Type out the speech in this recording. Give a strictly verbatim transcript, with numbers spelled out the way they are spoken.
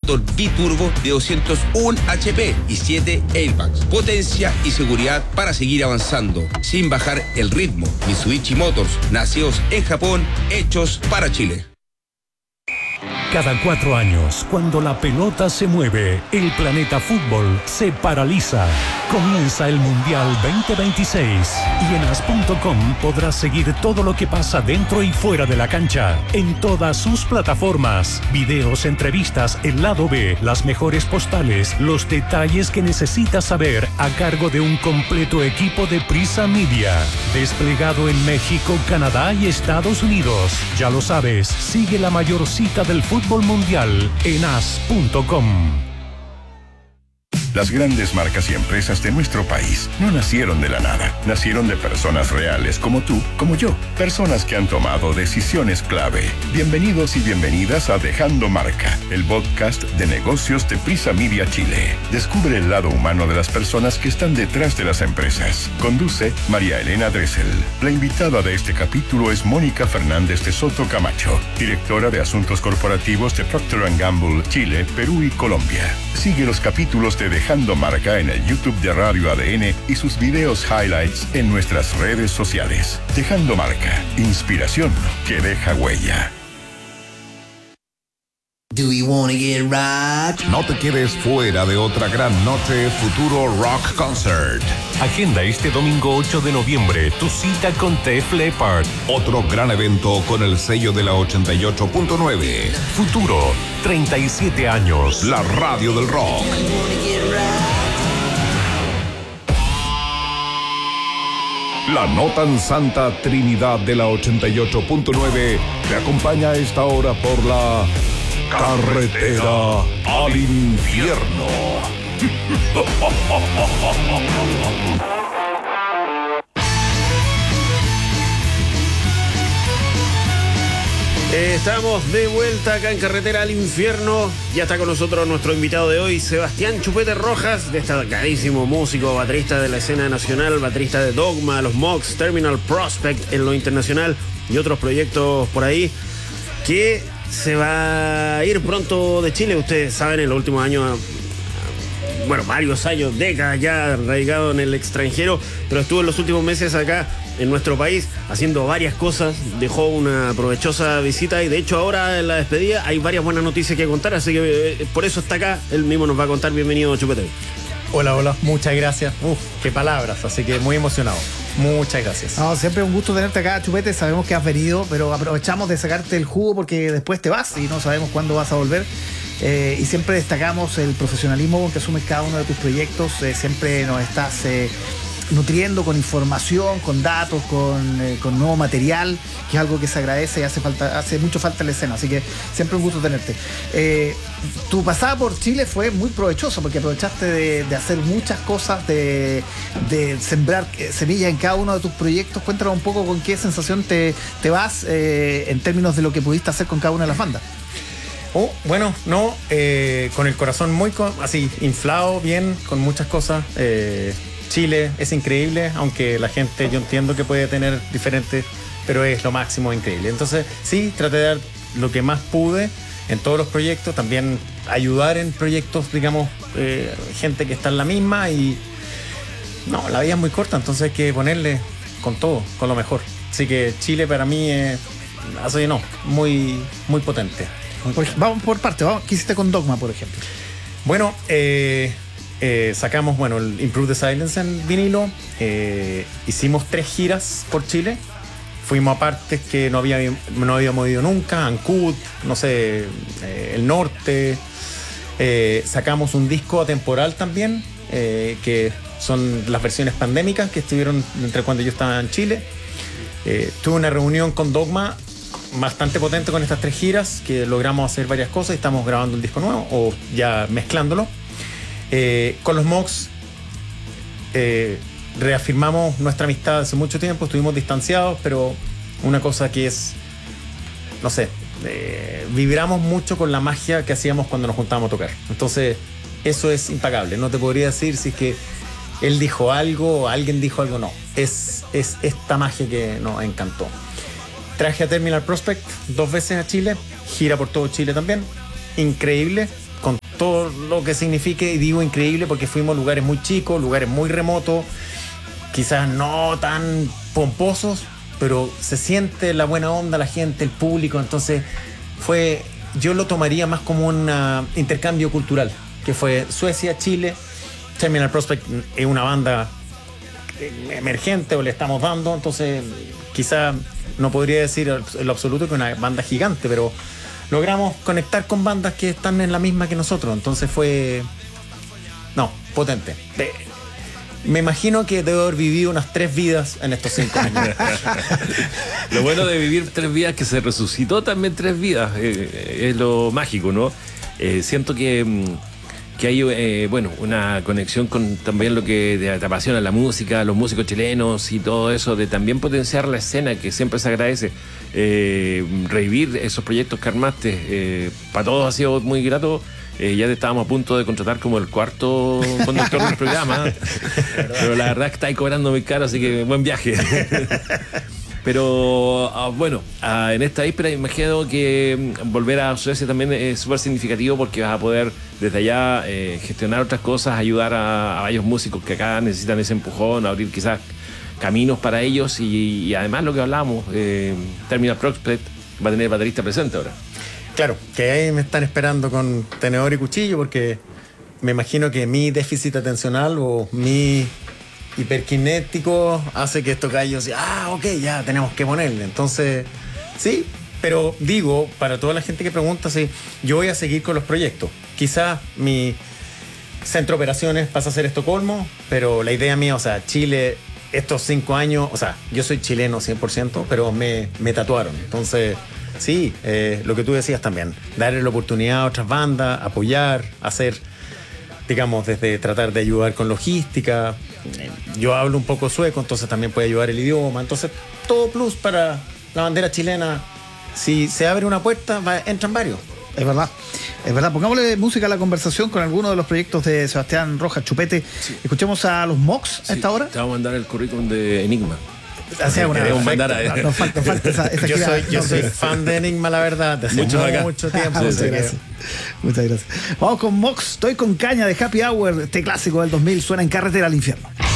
motor biturbo de doscientos uno H P y siete airbags. Potencia y seguridad para seguir avanzando, sin bajar el ritmo. Mitsubishi Motors, nacidos en Japón, hechos para Chile. Cada cuatro años, cuando la pelota se mueve, el planeta fútbol se paraliza. Comienza el Mundial veinte veintiséis y en as punto com podrás seguir todo lo que pasa dentro y fuera de la cancha, en todas sus plataformas. Videos, entrevistas, el lado B, las mejores postales, los detalles que necesitas saber a cargo de un completo equipo de Prisa Media. Desplegado en México, Canadá y Estados Unidos. Ya lo sabes, sigue la mayor cita del fútbol mundial en as punto com. Las grandes marcas y empresas de nuestro país no nacieron de la nada. Nacieron de personas reales como tú, como yo. Personas que han tomado decisiones clave. Bienvenidos y bienvenidas a Dejando Marca, el podcast de negocios de Prisa Media Chile. Descubre el lado humano de las personas que están detrás de las empresas. Conduce María Elena Dressel. La invitada de este capítulo es Mónica Fernández de Soto Camacho, directora de Asuntos Corporativos de Procter and Gamble, Chile, Perú y Colombia. Sigue los capítulos de Dejando Marca en el YouTube de Radio A D N y sus videos highlights en nuestras redes sociales. Dejando Marca, inspiración que deja huella. Do you wanna get rock? No te quedes fuera de otra gran noche Futuro Rock Concert. Agenda este domingo ocho de noviembre tu cita con Def Leppard. Otro gran evento con el sello de la ochenta y ocho punto nueve. Futuro, treinta y siete años. La radio del rock. La no tan santa Trinidad de la ochenta y ocho punto nueve te acompaña a esta hora por la carretera al infierno. Estamos de vuelta acá en Carretera al Infierno. Ya está con nosotros nuestro invitado de hoy, Sebastián Chupete Rojas, destacadísimo músico, baterista de la escena nacional, baterista de Dogma, Los Mox, Terminal Prospect en lo internacional y otros proyectos por ahí, que se va a ir pronto de Chile. Ustedes saben, en los últimos años, bueno, varios años, décadas ya radicado en el extranjero, pero estuvo en los últimos meses acá en nuestro país haciendo varias cosas. Dejó una provechosa visita y de hecho ahora en la despedida hay varias buenas noticias que contar, así que eh, por eso está acá. Él mismo nos va a contar. Bienvenido, Chupete. Hola, hola, muchas gracias. Uf, qué palabras, así que muy emocionado. Muchas gracias. No, siempre un gusto tenerte acá, Chupete. Sabemos que has venido, pero aprovechamos de sacarte el jugo porque después te vas y no sabemos cuándo vas a volver. Eh, y siempre destacamos el profesionalismo con que asumes cada uno de tus proyectos. Eh, siempre nos estás eh, nutriendo con información, con datos, con, eh, con nuevo material, que es algo que se agradece y hace falta, hace mucho falta en la escena, así que siempre un gusto tenerte. Eh, tu pasada por Chile fue muy provechoso porque aprovechaste de, de hacer muchas cosas, de, de sembrar semillas en cada uno de tus proyectos. Cuéntanos un poco con qué sensación te, te vas eh, en términos de lo que pudiste hacer con cada una de las bandas. Oh, bueno, no, eh, con el corazón muy con, así inflado, bien, con muchas cosas. Eh, Chile es increíble, aunque la gente, yo entiendo que puede tener diferentes, pero es lo máximo increíble. Entonces, sí, traté de dar lo que más pude en todos los proyectos, también ayudar en proyectos, digamos, eh, gente que está en la misma y no, la vida es muy corta, entonces hay que ponerle con todo, con lo mejor. Así que Chile para mí es, así no, muy, muy potente. Por, vamos por parte, vamos. ¿Qué hiciste con Dogma, por ejemplo? Bueno, eh, eh, sacamos bueno, el Improve the Silence en vinilo, eh, hicimos tres giras por Chile, fuimos a partes que no, había, no habíamos ido nunca, Ancud, no sé, eh, el norte, eh, sacamos un disco atemporal también, eh, que son las versiones pandémicas que estuvieron entre cuando yo estaba en Chile. Eh, tuve una reunión con Dogma bastante potente con estas tres giras, que logramos hacer varias cosas y estamos grabando un disco nuevo o ya mezclándolo. Eh, con los Mox eh, reafirmamos nuestra amistad hace mucho tiempo, estuvimos distanciados, pero una cosa que es, no sé, eh, vibramos mucho con la magia que hacíamos cuando nos juntábamos a tocar. Entonces eso es impagable. No te podría decir si es que él dijo algo o alguien dijo algo, no, es, es esta magia que nos encantó. Traje a Terminal Prospect dos veces a Chile, gira por todo Chile también, increíble, con todo lo que signifique, y digo increíble porque fuimos a lugares muy chicos, lugares muy remotos, quizás no tan pomposos, pero se siente la buena onda, la gente, el público. Entonces fue, yo lo tomaría más como un uh, intercambio cultural, que fue Suecia, Chile. Terminal Prospect es una banda emergente, o le estamos dando, entonces quizás no podría decir en lo absoluto que una banda gigante, pero logramos conectar con bandas que están en la misma que nosotros. Entonces fue, no, potente. Me imagino que debo haber vivido unas tres vidas en estos cinco años. Lo bueno de vivir tres vidas es que se resucitó también tres vidas. Eh, es lo mágico, ¿no? Eh, siento que, que hay eh, bueno, una conexión con también lo que te, te apasiona, la música, los músicos chilenos y todo eso, de también potenciar la escena, que siempre se agradece. Eh, revivir esos proyectos que armaste, eh, para todos ha sido muy grato. Eh, ya te estábamos a punto de contratar como el cuarto conductor del programa, pero la verdad es que estáis cobrando muy caro, así que buen viaje. Pero uh, bueno, uh, en esta víspera imagino que um, volver a Suecia también es súper significativo, porque vas a poder desde allá eh, gestionar otras cosas, ayudar a, a varios músicos que acá necesitan ese empujón, abrir quizás caminos para ellos, y, y además lo que hablamos, eh, Terminal Prospect va a tener baterista presente ahora. Claro, que ahí me están esperando con tenedor y cuchillo, porque me imagino que mi déficit atencional o mi hiperkinético hace que estos gallos digan, ah, ok, ya tenemos que ponerle. Entonces, sí, pero digo, para toda la gente que pregunta, sí, yo voy a seguir con los proyectos. Quizás mi centro de operaciones pasa a ser Estocolmo, pero la idea mía, o sea, Chile, estos cinco años, o sea, yo soy chileno cien por ciento, pero me, me tatuaron. Entonces, sí, eh, lo que tú decías también, darle la oportunidad a otras bandas, apoyar, hacer, digamos, desde tratar de ayudar con logística. Yo hablo un poco sueco, entonces también puede ayudar el idioma. Entonces, todo plus para la bandera chilena. Si se abre una puerta, va, entran varios. Es verdad, es verdad. Pongámosle música a la conversación con algunos de los proyectos de Sebastián Rojas Chupete. Sí. Escuchemos a los Mox a esta sí, hora. Te vamos a mandar el currículum de Enigma. Hacia una queremos mandar a no, no falta, falta esa, esa yo gira, soy, yo no, soy sí. fan de Enigma, la verdad, de hace mucho, mucho, mucho tiempo. Muchas sí, gracias. Muchas gracias. Vamos con Mox, Estoy con caña de Happy Hour. Este clásico del dos mil suena en Carretera al Infierno.